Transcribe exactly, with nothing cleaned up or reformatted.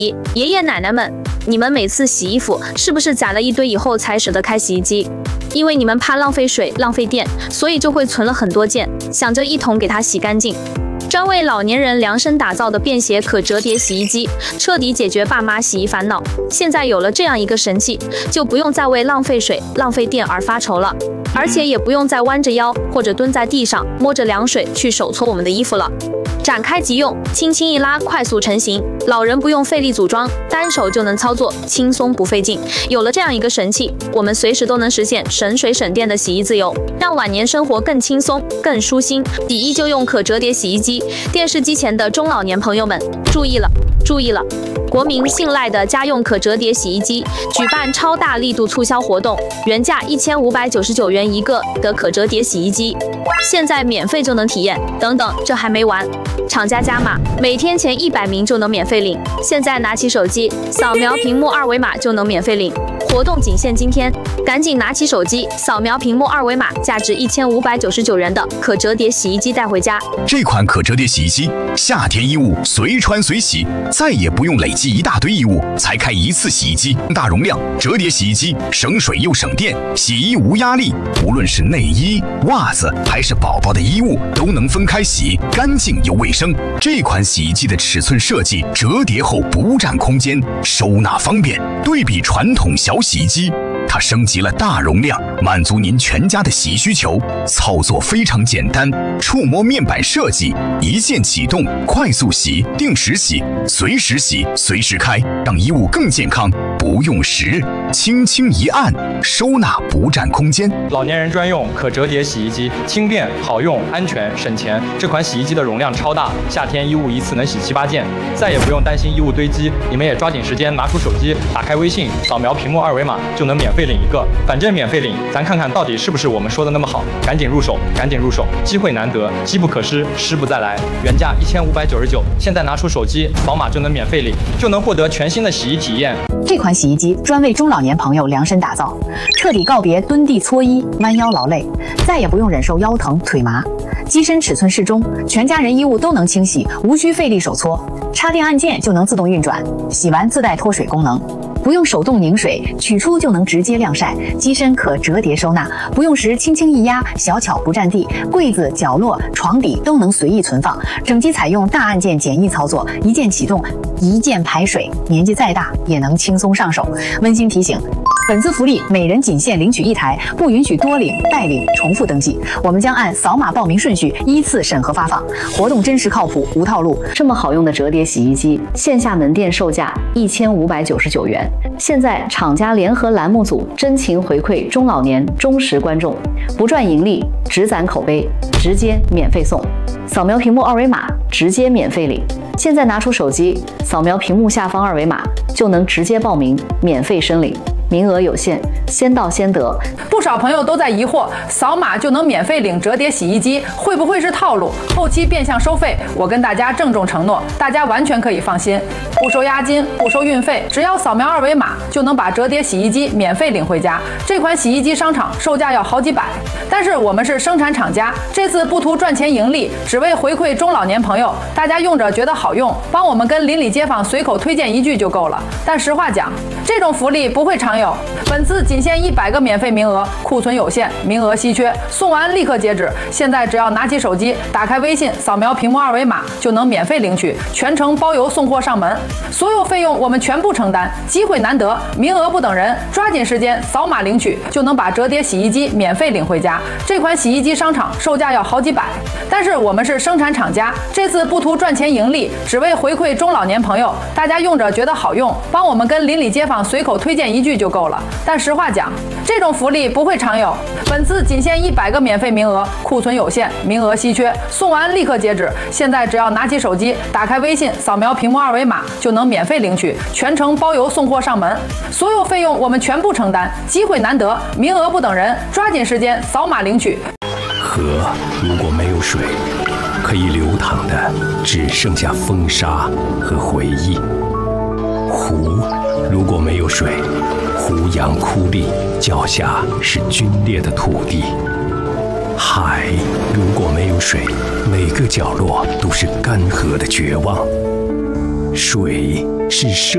爷爷奶奶们，你们每次洗衣服是不是攒了一堆以后才舍得开洗衣机？因为你们怕浪费水、浪费电，所以就会存了很多件，想着一桶给它洗干净。专为老年人量身打造的便携可折叠洗衣机，彻底解决爸妈洗衣烦恼。现在有了这样一个神器，就不用再为浪费水、浪费电而发愁了，而且也不用再弯着腰或者蹲在地上摸着凉水去手搓我们的衣服了。展开即用，轻轻一拉，快速成型。老人不用费力组装，单手就能操作，轻松不费劲。有了这样一个神器，我们随时都能实现省水省电的洗衣自由，让晚年生活更轻松、更舒心。洗衣就用可折叠洗衣机。电视机前的中老年朋友们，注意了，注意了！国民信赖的家用可折叠洗衣机举办超大力度促销活动，原价一千五百九十九元一个的可折叠洗衣机，现在免费就能体验。等等，这还没完，厂家加码，每天前一百名就能免费领。现在拿起手机，扫描屏幕二维码就能免费领。活动仅限今天，赶紧拿起手机，扫描屏幕二维码，价值一千五百九十九元的可折叠洗衣机带回家。 这款可折叠洗衣机，夏天衣物随穿随洗，再也不用累积一大堆衣物才开一次洗衣机。大容量折叠洗衣机，省水又省电，洗衣无压力。无论是内衣、袜子还是宝宝的衣物，都能分开洗，干净又卫生。这款洗衣机的尺寸设计，折叠后不占空间，收纳方便。对比传统小洗衣机，它升级了大容量，满足您全家的洗衣需求。操作非常简单，触摸面板设计，一键启动，快速洗，定时洗，随时洗，随时开，让衣物更健康。不用时，轻轻一按，收纳不占空间。 老年人专用可折叠洗衣机，轻便好用，安全省钱。这款洗衣机的容量超大，夏天衣物一次能洗七八件，再也不用担心衣物堆积。你们也抓紧时间拿出手机，打开微信，扫描屏幕二维码就能免费领一个。反正免费领，咱看看到底是不是我们说的那么好。赶紧入手，赶紧入手，机会难得，机不可失，失不再来。原价一千五百九十九，现在拿出手机扫码就能免费领，就能获得全新的洗衣体验。 这款洗衣机专为中老年朋友量身打造，彻底告别蹲地搓衣、弯腰劳累，再也不用忍受腰疼腿麻。机身尺寸适中，全家人衣物都能清洗，无需费力手搓，插电按键就能自动运转，洗完自带脱水功能。不用手动拧水，取出就能直接晾晒。机身可折叠收纳，不用时轻轻一压，小巧不占地，柜子、角落、床底都能随意存放。整机采用大按键简易操作，一键启动，一键排水，年纪再大也能轻松上手。温馨提醒，本次福利每人仅限领取一台，不允许多领、代领、重复登记。我们将按扫码报名顺序依次审核发放。活动真实靠谱，无套路。 这么好用的折叠洗衣机，线下门店售价一千五百九十九元。现在厂家联合栏目组真情回馈中老年忠实观众，不赚盈利，只攒口碑，直接免费送。扫描屏幕二维码，直接免费领。现在拿出手机，扫描屏幕下方二维码，就能直接报名，免费申领。名额有限，先到先得。 不少朋友都在疑惑，扫码就能免费领折叠洗衣机，会不会是套路？后期变相收费？我跟大家郑重承诺，大家完全可以放心，不收押金，不收运费，只要扫描二维码就能把折叠洗衣机免费领回家。这款洗衣机商场售价要好几百，但是我们是生产厂家，这次不图赚钱盈利，只为回馈中老年朋友，大家用着觉得好用，帮我们跟邻里街坊随口推荐一句就够了。但实话讲，这种福利不会常有。本次仅限一百个免费名额，库存有限，名额稀缺，送完立刻截止。现在只要拿起手机，打开微信，扫描屏幕二维码就能免费领取，全程包邮送货上门，所有费用我们全部承担。机会难得，名额不等人，抓紧时间扫码领取，就能把折叠洗衣机免费领回家。这款洗衣机商场售价要好几百，但是我们是生产厂家，这次不图赚钱盈利，只为回馈中老年朋友，大家用着觉得好用，帮我们跟邻里街坊随口推荐一句就够了。但实话讲，这种福利不会常有。本次仅限一百个免费名额，库存有限，名额稀缺，送完立刻截止。现在只要拿起手机，打开微信，扫描屏幕二维码就能免费领取，全程包邮送货上门，所有费用我们全部承担。机会难得，名额不等人，抓紧时间扫码领取。 河如果没有水，可以流淌的只剩下风沙和回忆。湖如果没有水，湖洋枯立，脚下是皲裂的土地。海如果没有水，每个角落都是干涸的绝望。 水是生